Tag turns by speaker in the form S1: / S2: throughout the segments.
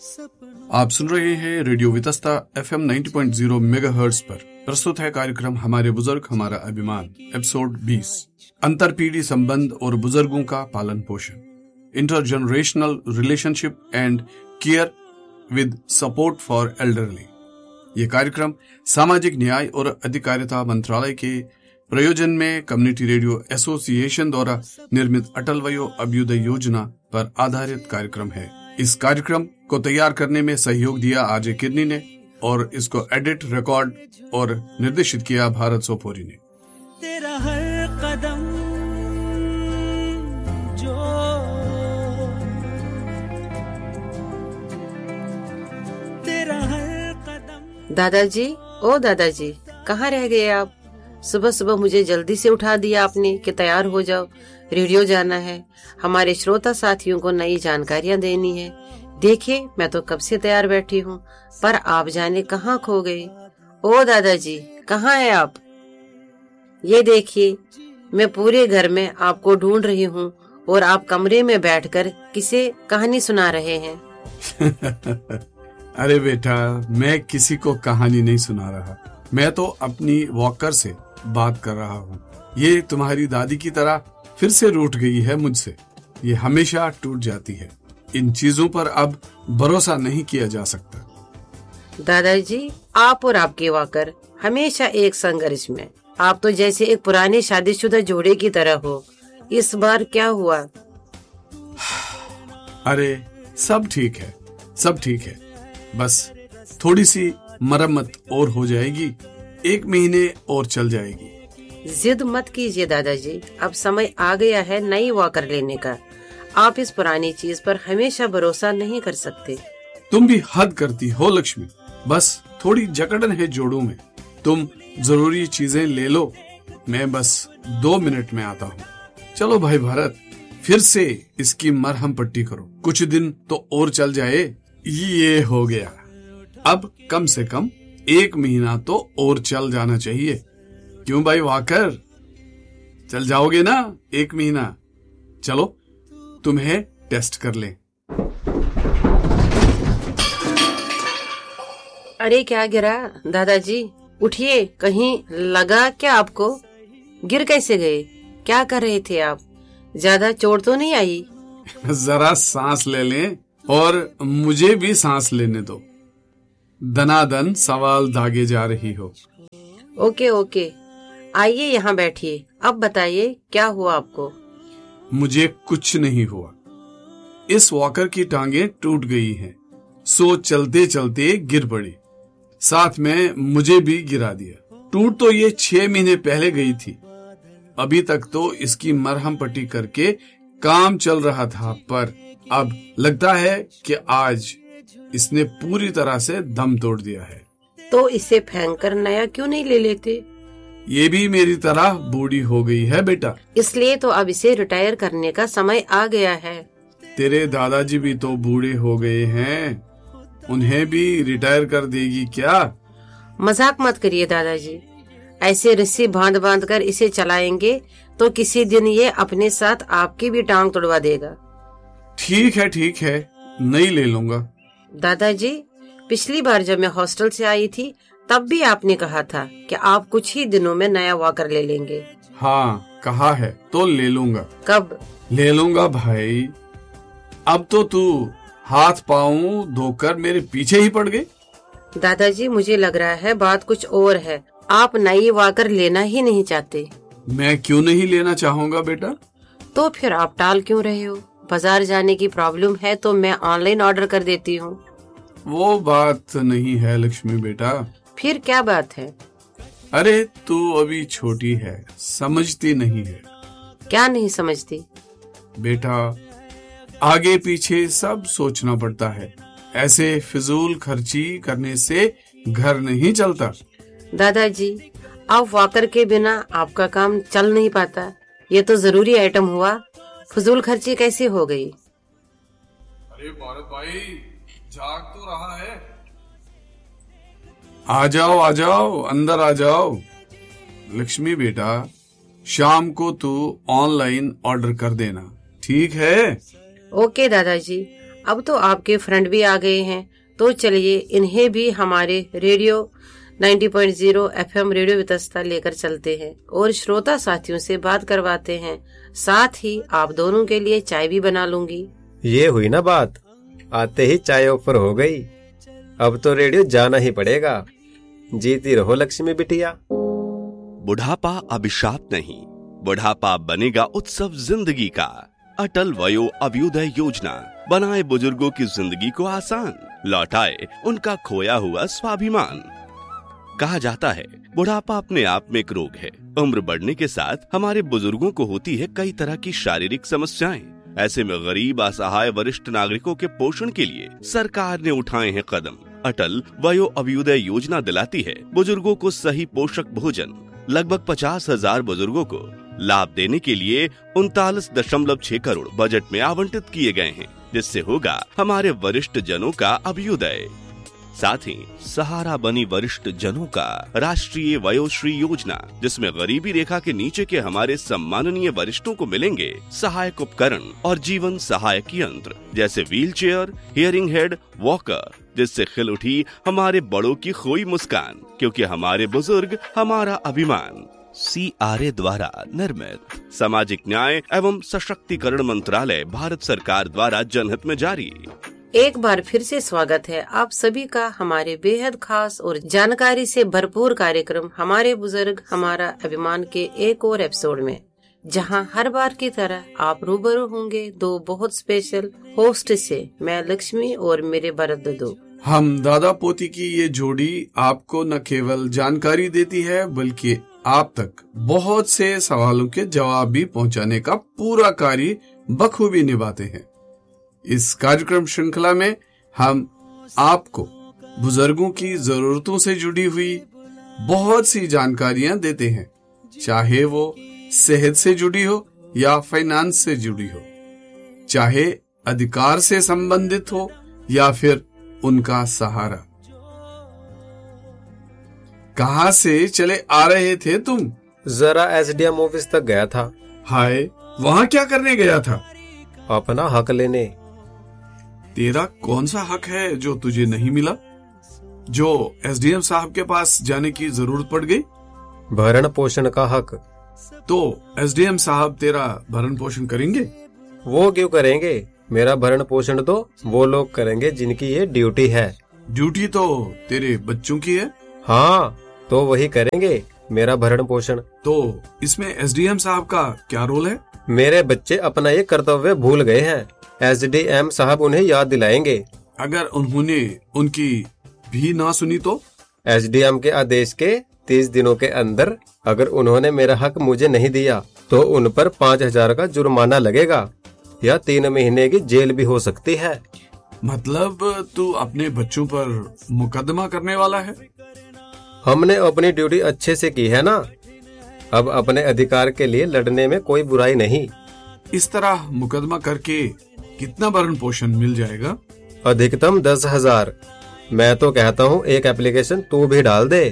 S1: आप सुन रहे हैं रेडियो वितस्ता FM 90.0 मेगाहर्ट्ज पर। प्रस्तुत है कार्यक्रम हमारे बुजुर्ग हमारा अभिमान, एपिसोड 20। अंतर पीढ़ी संबंध और बुजुर्गों का पालन पोषण, intergenerational relationship and care with support for elderly. ये कार्यक्रम सामाजिक न्याय और अधिकारिता मंत्रालय के प्रयोजन में कम्युनिटी रेडियो एसोसिएशन द्वारा निर्मित अटल वयो अभ्युदय योजना पर आधारित कार्यक्रम है। इस कार्यक्रम को तैयार करने में सहयोग दिया आरजे किरनी ने और इसको एडिट, रिकॉर्ड और निर्देशित किया भारत सोपोरी ने।
S2: तेरा हर कदम जो तेरा हर कदम।
S3: दादाजी, ओ दादाजी, कहाँ रह गए आप? सुबह सुबह मुझे जल्दी से उठा दिया आपने कि तैयार हो जाओ, रेडियो जाना है, हमारे श्रोता साथियों को नई जानकारियां देनी है। देखिए, मैं तो कब से तैयार बैठी हूँ, पर आप जाने कहाँ खो गए। ओ दादाजी, कहाँ है आप? ये देखिए, मैं पूरे घर में आपको ढूंढ रही हूँ और आप कमरे में बैठकर किसे कहानी सुना रहे हैं।
S1: अरे बेटा, मैं किसी को कहानी नहीं सुना रहा, मैं तो अपनी वॉकर से बात कर रहा हूँ। ये तुम्हारी दादी की तरह फिर से रूठ गई है मुझसे। ये हमेशा टूट जाती है। इन चीजों पर अब भरोसा नहीं किया जा सकता।
S3: दादाजी, आप और आपके वॉकर हमेशा एक संघर्ष में। आप तो जैसे एक पुराने शादीशुदा जोड़े की तरह हो। इस बार क्या हुआ?
S1: अरे सब ठीक है, सब ठीक है। बस थोड़ी सी मरम्मत और हो जाएगी, 1 महीने और चल जाएगी।
S3: जिद मत कीजिए दादाजी, अब समय आ गया है नई वॉकर लेने का। आप इस पुरानी चीज पर हमेशा भरोसा नहीं कर सकते।
S1: तुम भी हद करती हो लक्ष्मी। बस थोड़ी जकड़न है जोड़ों में। तुम जरूरी चीजें ले लो, मैं बस 2 मिनट में आता हूँ। चलो भाई भारत, फिर से इसकी मरहम पट्टी करो। कुछ दिन तो और चल जाए। ये हो गया, अब कम से कम 1 महीना तो और चल जाना चाहिए। क्यों भाई वाकर, चल जाओगे ना 1 महीना? चलो तुम्हें टेस्ट कर लें।
S3: अरे क्या गिरा दादाजी? उठिए, कहीं लगा क्या आपको? गिर कैसे गए? क्या कर रहे थे आप? ज्यादा चोट तो नहीं आई?
S1: जरा सांस ले लें और मुझे भी सांस लेने दो। दनादन सवाल दागे जा रही हो।
S3: ओके ओके, आइए यहाँ बैठिए। अब बताइए क्या हुआ आपको?
S1: मुझे कुछ नहीं हुआ। इस वॉकर की टांगे टूट गई हैं, सो चलते चलते गिर पड़ी, साथ में मुझे भी गिरा दिया। टूट तो ये 6 महीने पहले गई थी। अभी तक तो इसकी मरहम पट्टी करके काम चल रहा था, पर अब लगता है कि आज इसने पूरी तरह से दम तोड़ दिया है।
S3: तो इसे फेंक कर नया क्यों नहीं ले लेते?
S1: ये भी मेरी तरह बूढ़ी हो गई है बेटा।
S3: इसलिए तो अब इसे रिटायर करने का समय आ गया है।
S1: तेरे दादाजी भी तो बूढ़े हो गए हैं, उन्हें भी रिटायर कर देगी क्या?
S3: मजाक मत करिए दादाजी। ऐसे रस्सी बांध बांध कर इसे चलाएंगे तो किसी दिन ये अपने साथ आपकी भी टांग तोड़वा देगा।
S1: ठीक है, नई ले लूंगा।
S3: दादाजी, पिछली बार जब मैं हॉस्टल से आई थी तब भी आपने कहा था कि आप कुछ ही दिनों में नया वॉकर ले लेंगे।
S1: हाँ, कहा है तो ले लूंगा।
S3: कब?
S1: ले लूंगा भाई। अब तो तू हाथ पाँव धोकर मेरे पीछे ही पड़ गई।
S3: दादाजी, मुझे लग रहा है बात कुछ और है। आप नई वॉकर लेना ही नहीं चाहते।
S1: मैं क्यों नहीं लेना चाहूँगा बेटा?
S3: तो फिर आप टाल क्यों रहे हो? बाजार जाने की प्रॉब्लम है तो मैं ऑनलाइन ऑर्डर कर देती हूँ।
S1: वो बात नहीं है लक्ष्मी बेटा।
S3: फिर क्या बात है?
S1: अरे तू अभी छोटी है, समझती नहीं है।
S3: क्या नहीं समझती?
S1: बेटा, आगे पीछे सब सोचना पड़ता है। ऐसे फिजूल खर्ची करने से घर नहीं चलता।
S3: दादाजी, आप वॉकर के बिना आपका काम चल नहीं पाता। ये तो जरूरी आइटम हुआ, फजूल खर्ची कैसे हो गई?
S1: अरे भारत भाई, जाग तो रहा है। आ जाओ, अंदर आ जाओ। लक्ष्मी बेटा, शाम को तू ऑनलाइन ऑर्डर कर देना, ठीक है?
S3: ओके दादाजी, अब तो आपके फ्रेंड भी आ गए हैं, तो चलिए इन्हें भी हमारे रेडियो 90.0 FM रेडियो वितस्ता लेकर चलते हैं और श्रोता साथियों से बात करवाते हैं। साथ ही आप दोनों के लिए चाय भी बना लूंगी।
S4: ये हुई ना बात, आते ही चाय ऑफर हो गई। अब तो रेडियो जाना ही पड़ेगा। जीती रहो लक्ष्मी बिटिया।
S5: बुढ़ापा अभिशाप नहीं, बुढ़ापा बनेगा उत्सव जिंदगी का। अटल वयो अभ्युदय योजना बनाए बुजुर्गों की जिंदगी को आसान, लौटाए उनका खोया हुआ स्वाभिमान। कहा जाता है बुढ़ापा अपने आप में एक रोग है। उम्र बढ़ने के साथ हमारे बुजुर्गों को होती है कई तरह की शारीरिक समस्याएं। ऐसे में गरीब, असहाय, वरिष्ठ नागरिकों के पोषण के लिए सरकार ने उठाए हैं कदम। अटल वयो अभ्युदय योजना दिलाती है बुजुर्गों को सही पोषक भोजन। लगभग 50,000 बुजुर्गों को लाभ देने के लिए 39.6 करोड़ बजट में आवंटित किए गए हैं, जिससे होगा हमारे वरिष्ठ जनों का अभ्युदय। साथ ही सहारा बनी वरिष्ठ जनों का राष्ट्रीय वयोश्री योजना, जिसमें गरीबी रेखा के नीचे के हमारे सम्माननीय वरिष्ठों को मिलेंगे सहायक उपकरण और जीवन सहायक यंत्र, जैसे wheel chair, hearing head, walker, जिससे खिल उठी हमारे बड़ों की खोई मुस्कान, क्योंकि हमारे बुजुर्ग हमारा अभिमान। CRA द्वारा निर्मित सामाजिक न्याय एवं सशक्तिकरण मंत्रालय, भारत सरकार द्वारा जनहित में जारी।
S3: एक बार फिर से स्वागत है आप सभी का हमारे बेहद खास और जानकारी से भरपूर कार्यक्रम हमारे बुजुर्ग हमारा अभिमान के एक और एपिसोड में, जहां हर बार की तरह आप रूबरू होंगे दो बहुत स्पेशल होस्ट से, मैं लक्ष्मी और मेरे भरत ददू।
S1: हम दादा पोती की ये जोड़ी आपको न केवल जानकारी देती है, बल्कि आप तक बहुत से सवालों के जवाब भी पहुंचाने का पूरा कार्य बखूबी निभाते हैं। इस कार्यक्रम श्रृंखला में हम आपको बुजुर्गों की जरूरतों से जुड़ी हुई बहुत सी जानकारियां देते हैं, चाहे वो सेहत से जुड़ी हो या फाइनेंस से जुड़ी हो, चाहे अधिकार से संबंधित हो या फिर उनका सहारा। कहाँ से चले आ रहे थे तुम?
S4: जरा SDM ऑफिस तक गया था।
S1: हाय, वहाँ क्या करने गया था?
S4: अपना हक लेने।
S1: तेरा कौन सा हक है जो तुझे नहीं मिला, जो SDM साहब के पास जाने की जरूरत पड़ गई?
S4: भरण पोषण का हक।
S1: तो SDM साहब तेरा भरण पोषण करेंगे?
S4: वो क्यों करेंगे? मेरा भरण पोषण तो वो लोग करेंगे जिनकी ये ड्यूटी है।
S1: ड्यूटी तो तेरे बच्चों की है।
S4: हाँ, तो वही करेंगे मेरा भरण पोषण।
S1: तो इसमें SDM साहब का क्या रोल है?
S4: मेरे बच्चे अपना ये कर्तव्य भूल गए हैं, SDM साहब उन्हें याद दिलाएंगे।
S1: अगर उन्होंने उनकी भी ना सुनी तो?
S4: SDM के आदेश के 30 दिनों के अंदर अगर उन्होंने मेरा हक मुझे नहीं दिया तो उन पर 5,000 का जुर्माना लगेगा या 3 महीने की जेल भी हो सकती है।
S1: मतलब तू अपने बच्चों पर मुकदमा करने वाला है?
S4: हमने अपनी ड्यूटी अच्छे से की है ना, अब अपने अधिकार के लिए लड़ने में कोई बुराई नहीं।
S1: इस तरह मुकदमा करके कितना भरण पोषण मिल जाएगा?
S4: अधिकतम 10,000। मैं तो कहता हूँ एक एप्लीकेशन तू भी डाल दे।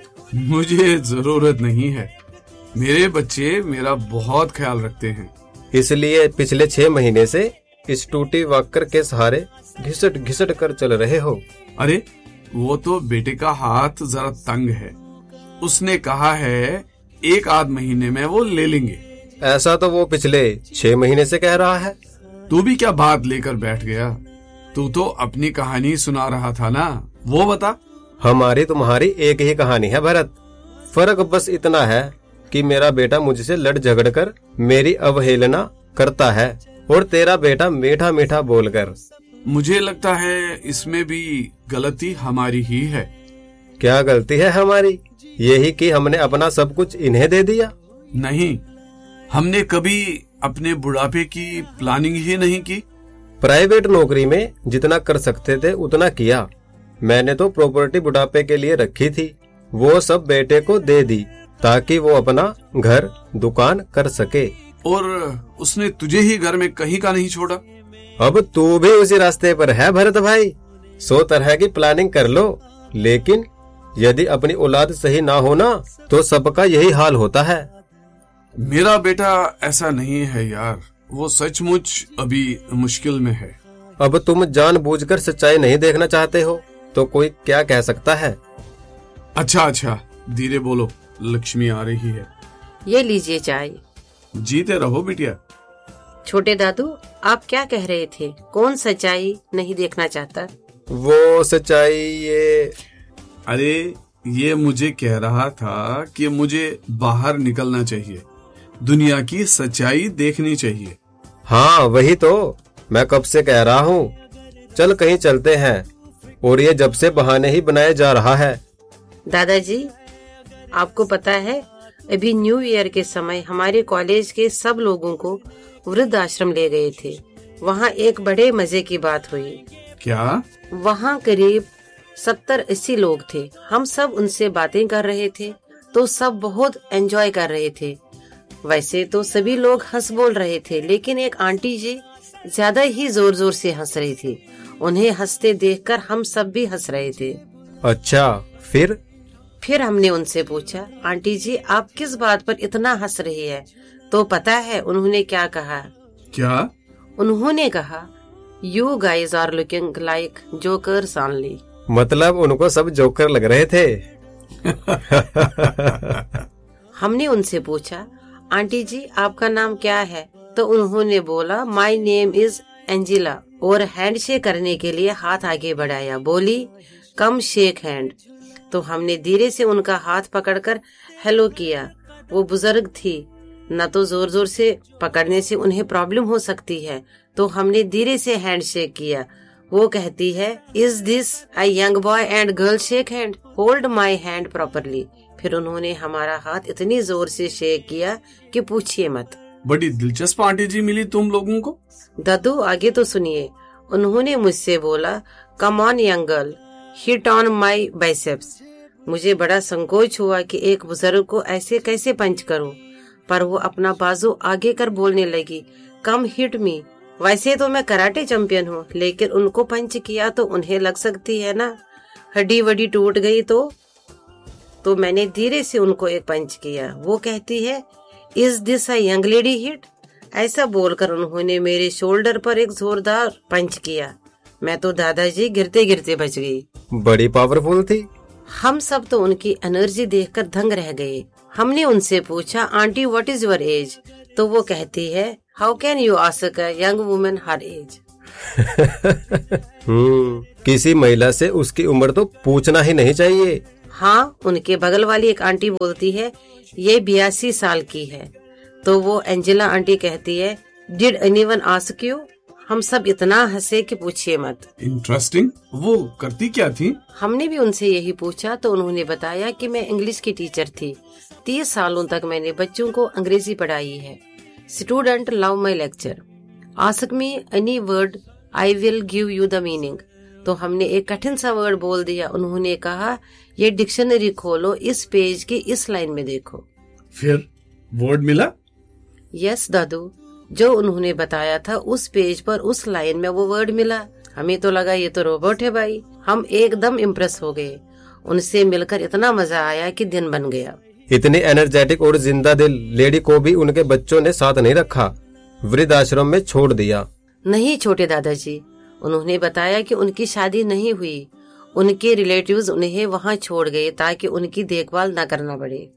S1: मुझे जरूरत नहीं है, मेरे बच्चे मेरा बहुत ख्याल रखते हैं।
S4: इसलिए पिछले 6 महीने से इस टूटी वॉकर के सहारे घिसट घिसट कर चल रहे हो।
S1: अरे वो तो बेटे का हाथ जरा तंग है, उसने कहा है 1 महीने में वो ले लेंगे।
S4: ऐसा तो वो पिछले 6 महीने से कह रहा है।
S1: तू भी क्या बात लेकर बैठ गया? तू तो अपनी कहानी सुना रहा था ना, वो बता।
S4: हमारी तुम्हारी एक ही कहानी है भरत, फर्क बस इतना है कि मेरा बेटा मुझसे लड़ झगड़ कर मेरी अवहेलना करता है और तेरा बेटा मीठा मीठा बोलकर।
S1: मुझे लगता है इसमें भी गलती हमारी ही है।
S4: क्या गलती है हमारी? यही कि हमने अपना सब कुछ इन्हें दे दिया।
S1: नहीं, हमने कभी अपने बुढ़ापे की प्लानिंग ही नहीं की।
S4: प्राइवेट नौकरी में जितना कर सकते थे उतना किया। मैंने तो प्रॉपर्टी बुढ़ापे के लिए रखी थी, वो सब बेटे को दे दी ताकि वो अपना घर दुकान कर सके।
S1: और उसने तुझे ही घर में कहीं का नहीं छोड़ा।
S4: अब तू भी उसी रास्ते पर है भरत भाई। 100 तरह की प्लानिंग कर लो, लेकिन यदि अपनी औलाद सही ना हो ना तो सबका यही हाल होता है।
S1: मेरा बेटा ऐसा नहीं है यार, वो सचमुच अभी मुश्किल में है।
S4: अब तुम जानबूझकर सच्चाई नहीं देखना चाहते हो तो कोई क्या कह सकता है।
S1: अच्छा, धीरे बोलो, लक्ष्मी आ रही है।
S3: ये लीजिए चाय।
S1: जीते रहो बिटिया।
S3: छोटे दादू, आप क्या कह रहे थे? कौन सच्चाई नहीं देखना चाहता?
S4: वो सच्चाई ये
S1: अरे ये मुझे कह रहा था कि मुझे बाहर निकलना चाहिए, दुनिया की सच्चाई देखनी चाहिए।
S4: हाँ वही तो मैं कब से कह रहा हूँ, चल कहीं चलते हैं। और ये जब से बहाने ही बनाया जा रहा है।
S3: दादाजी, आपको पता है अभी न्यू ईयर के समय हमारे कॉलेज के सब लोगों को वृद्ध आश्रम ले गए थे। वहाँ एक बड़े मजे की बात हुई।
S1: क्या?
S3: वहाँ करीब 70-80 लोग थे। हम सब उनसे बातें कर रहे थे तो सब बहुत एंजॉय कर रहे थे। वैसे तो सभी लोग हंस बोल रहे थे, लेकिन एक आंटी जी ज्यादा ही जोर जोर से हंस रही थी। उन्हें हंसते देखकर हम सब भी हंस रहे थे।
S4: अच्छा, फिर
S3: हमने उनसे पूछा, आंटी जी आप किस बात पर इतना हंस रही है? तो पता है उन्होंने क्या कहा?
S1: क्या?
S3: उन्होंने कहा, you guys are looking like jokers only.
S4: मतलब उनको सब जोकर लग रहे थे।
S3: हमने उनसे पूछा, आंटी जी आपका नाम क्या है? तो उन्होंने बोला, माय नेम इज एंजिला, और हैंडशेक करने के लिए हाथ आगे बढ़ाया। बोली, कम शेक हैंड। तो हमने धीरे से उनका हाथ पकड़कर हेलो किया। वो बुजुर्ग थी, न तो जोर जोर से पकड़ने से उन्हें प्रॉब्लम हो सकती है, तो हमने धीरे से हैंडशेक किया। वो कहती है, is this a young boy and girl shake hand, hold my hand properly. फिर उन्होंने हमारा हाथ इतनी जोर से शेक किया कि पूछिए मत।
S1: बड़ी दिलचस्प आंटी जी मिली तुम लोगों को।
S3: दादू आगे तो सुनिए। उन्होंने मुझसे बोला, come on young girl, hit on my biceps. मुझे बड़ा संकोच हुआ कि एक बुजुर्ग को ऐसे कैसे पंच करूं, पर वो अपना बाजू आगे कर बोलने लगी, कम हिट मी। वैसे तो मैं कराटे चैंपियन हूँ, लेकिन उनको पंच किया तो उन्हें लग सकती है ना, हड्डी वड्डी टूट गई तो मैंने धीरे से उनको एक पंच किया। वो कहती है, is this a young lady hit? ऐसा बोलकर उन्होंने मेरे शोल्डर पर एक जोरदार पंच किया। मैं तो दादाजी गिरते गिरते बच गई।
S4: बड़ी पावरफुल थी।
S3: हम सब तो उनकी एनर्जी देखकर दंग रह गए। हमने उनसे पूछा, aunty what is your age? तो वो कहती है, how can you ask a young woman her as?
S4: किसी महिला से उसकी उम्र तो पूछना ही नहीं चाहिए।
S3: हाँ, उनके बगल वाली एक आंटी बोलती है, ये 82 साल की है। तो वो एंजेला आंटी कहती है, डिड एनीवन आस्क यू? हम सब इतना हंसे कि पूछिए मत।
S1: इंटरेस्टिंग। वो करती क्या थी?
S3: हमने भी उनसे यही पूछा तो उन्होंने बताया कि मैं इंग्लिश की टीचर थी। 30 सालों तक मैंने बच्चों को अंग्रेजी पढ़ाई है। Student love my lecture, ask me any word, I will give you the meaning. तो हमने एक कठिन सा वर्ड बोल दिया। उन्होंने कहा, ये डिक्शनरी खोलो, इस पेज की इस लाइन में देखो।
S1: फिर वर्ड मिला?
S3: यस दादू, जो उन्होंने बताया था उस पेज पर उस लाइन में वो वर्ड मिला। हमें तो लगा ये तो रोबोट है भाई। हम एकदम इम्प्रेस हो गए। उनसे मिलकर इतना मजा आया कि दिन बन गया।
S4: इतनी एनर्जेटिक और जिंदा दिल लेडी को भी उनके बच्चों ने साथ नहीं रखा, वृद्ध आश्रम में छोड़ दिया।
S3: नहीं छोटे दादाजी, उन्होंने बताया कि उनकी शादी नहीं हुई। उनके रिलेटिव्स उन्हें वहाँ छोड़ गए ताकि उनकी देखभाल न करना पड़े।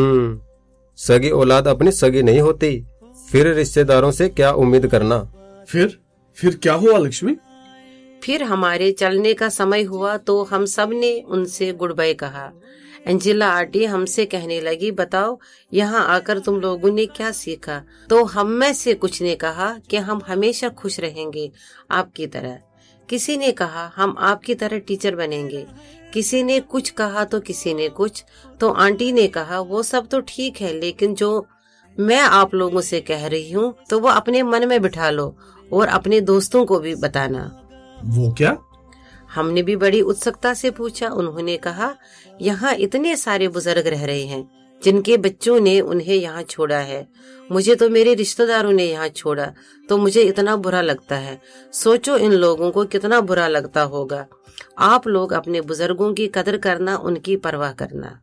S4: सगी औलाद अपनी सगी नहीं होती, फिर रिश्तेदारों से क्या उम्मीद करना।
S1: फिर क्या हुआ लक्ष्मी?
S3: फिर हमारे चलने का समय हुआ तो हम सब ने उनसे गुड बाय कहा। एंजेला आंटी हमसे कहने लगी, बताओ यहाँ आकर तुम लोगों ने क्या सीखा? तो हम में से कुछ ने कहा कि हम हमेशा खुश रहेंगे आपकी तरह। किसी ने कहा हम आपकी तरह टीचर बनेंगे। किसी ने कुछ कहा तो किसी ने कुछ। तो आंटी ने कहा, वो सब तो ठीक है, लेकिन जो मैं आप लोगों से कह रही हूँ तो वो अपने मन में बिठा लो और अपने दोस्तों को भी बताना।
S1: वो क्या?
S3: हमने भी बड़ी उत्सुकता से पूछा। उन्होंने कहा, यहाँ इतने सारे बुजुर्ग रह रहे हैं जिनके बच्चों ने उन्हें यहाँ छोड़ा है। मुझे तो मेरे रिश्तेदारों ने यहाँ छोड़ा तो मुझे इतना बुरा लगता है। सोचो इन लोगों को कितना बुरा लगता होगा। आप लोग अपने बुजुर्गों की कदर करना, उनकी परवाह करना।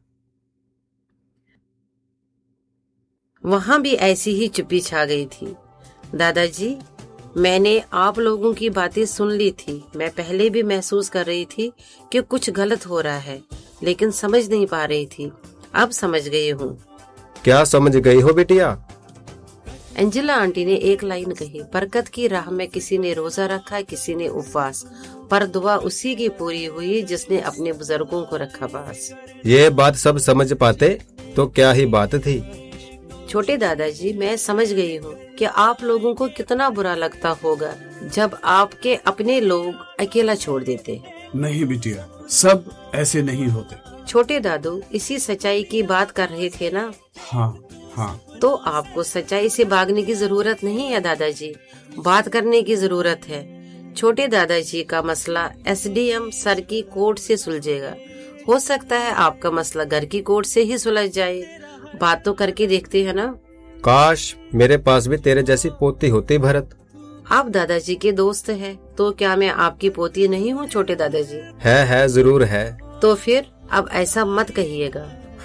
S3: वहाँ भी ऐसी ही चुप्पी छा गई थी। दादाजी, मैंने आप लोगों की बातें सुन ली थी। मैं पहले भी महसूस कर रही थी कि कुछ गलत हो रहा है, लेकिन समझ नहीं पा रही थी। अब समझ गई हूँ।
S4: क्या समझ गई हो बिटिया?
S3: एंजेला आंटी ने एक लाइन कही, बरकत की राह में किसी ने रोजा रखा, किसी ने उपवास, पर दुआ उसी की पूरी हुई जिसने अपने बुजुर्गों को रखा पास।
S4: ये बात सब समझ पाते तो क्या ही बात थी।
S3: छोटे दादाजी, मैं समझ गई हूँ कि आप लोगों को कितना बुरा लगता होगा जब आपके अपने लोग अकेला छोड़ देते।
S1: नहीं बिटिया, सब ऐसे नहीं होते।
S3: छोटे दादू इसी सच्चाई की बात कर रहे थे ना?
S1: हाँ हाँ।
S3: तो आपको सच्चाई से भागने की जरूरत नहीं है दादाजी, बात करने की जरूरत है। छोटे दादाजी का मसला SDM सर की कोर्ट से सुलझेगा। हो सकता है आपका मसला घर की कोर्ट से ही सुलझ जाए। बात तो करके देखते हैं ना।
S4: काश मेरे पास भी तेरे जैसी पोती होती भरत।
S3: आप दादाजी के दोस्त हैं, तो क्या मैं आपकी पोती नहीं हूँ छोटे दादाजी?
S4: है जरूर है।
S3: तो फिर अब ऐसा मत कहिएगा।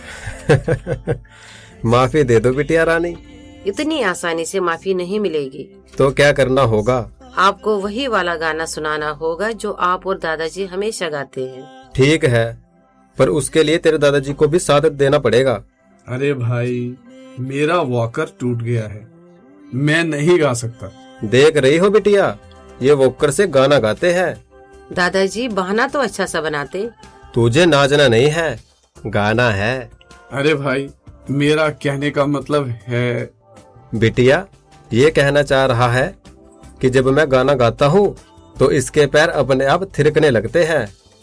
S4: माफी दे दो बिटिया रानी।
S3: इतनी आसानी से माफी नहीं मिलेगी।
S4: तो क्या करना होगा?
S3: आपको वही वाला गाना सुनाना होगा जो आप और दादाजी हमेशा गाते हैं।
S4: ठीक है, पर उसके लिए तेरे दादाजी को भी साथ देना पड़ेगा।
S1: अरे भाई, मेरा वॉकर टूट गया है, मैं नहीं गा सकता।
S4: देख रही हो बिटिया, ये वॉकर से गाना गाते हैं।
S3: दादाजी बहाना तो अच्छा सा बनाते।
S4: तुझे नाचना नहीं है, गाना है।
S1: अरे भाई, मेरा कहने का मतलब है।
S4: बिटिया ये कहना चाह रहा है कि जब मैं गाना गाता हूँ तो इसके पैर अपने आप थिरकने लगते हैं।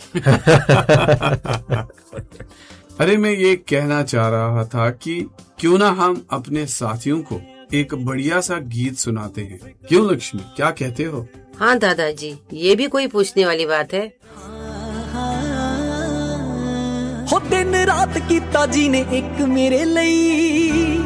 S1: अरे मैं ये कहना चाह रहा था कि क्यों ना हम अपने साथियों को एक बढ़िया सा गीत सुनाते हैं। क्यों लक्ष्मी, क्या कहते हो?
S3: हाँ दादाजी, ये भी कोई पूछने वाली बात है।
S2: हो दिन रात कीता जी ने एक मेरे ਲਈ